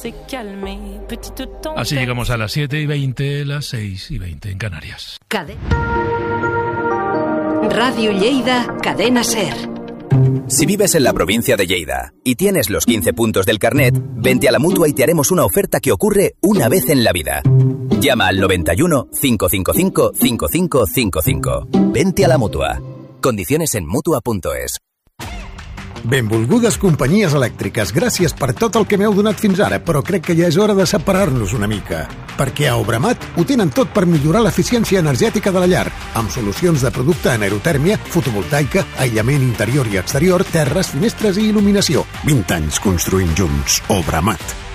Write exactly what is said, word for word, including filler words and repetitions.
Así llegamos a las siete y veinte, las seis y veinte en Canarias. Cade- Radio Lleida, Cadena Ser. Si vives en la provincia de Lleida y tienes los quince puntos del carnet, vente a la Mutua y te haremos una oferta que ocurre una vez en la vida. Llama al noventa y uno, cinco cinco cinco, cinco cinco cinco cinco. Vente a la Mutua. Condiciones en mutua punto es. Benvolgudes companyies elèctriques, gràcies per tot el que m'heu donat fins ara, però crec que ja és hora de separar-nos una mica. Perquè a Obramat ho tenen tot per millorar l'eficiència energètica de la llar, amb solucions de producte en aerotèrmia, fotovoltaica, aïllament interior i exterior, terres, finestres i il·luminació. vint anys construint junts. Obramat.